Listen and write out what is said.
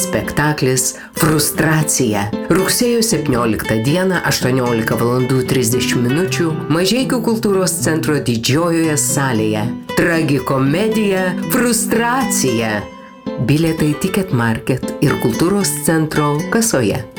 spektaklis Frustracija. Rugsėjo 17 dieną 18:30 Mažeikių kultūros centro didžiojoje salėje. Tragikomedija Frustracija. Bilietai Ticket Market ir kultūros centro kasoje.